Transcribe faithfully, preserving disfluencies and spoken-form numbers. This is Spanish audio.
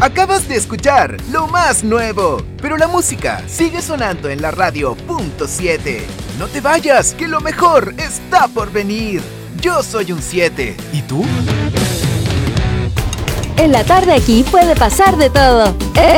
Acabas de escuchar lo más nuevo, pero la música sigue sonando en la radio punto siete. No te vayas, que lo mejor está por venir. Yo soy un siete. ¿Y tú? En la tarde aquí puede pasar de todo.